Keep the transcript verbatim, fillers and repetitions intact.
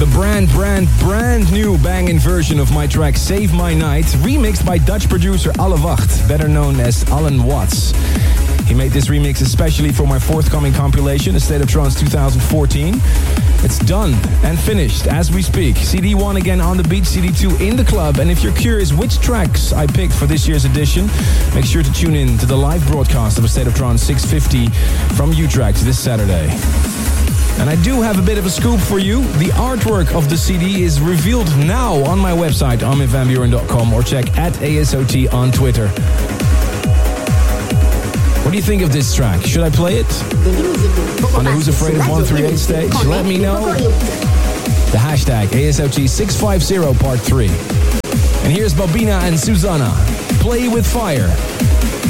The brand, brand, brand new banging version of my track Save My Night, remixed by Dutch producer Alle Wacht, better known as Alan Watts. He made this remix especially for my forthcoming compilation, A State of Trance twenty fourteen. It's done and finished as we speak. C D one again on the beach, C D two in the club. And if you're curious which tracks I picked for this year's edition, make sure to tune in to the live broadcast of A State of Trance six fifty from U-Tracks this Saturday. And I do have a bit of a scoop for you. The artwork of the C D is revealed now on my website, armin van buuren dot com, or check at A S O T on Twitter. What do you think of this track? Should I play it? On the Who's Afraid of one thirty-eight stage? Let me know. The hashtag A S O T six fifty part three. And here's Bobina and Susanna. Play with Fire.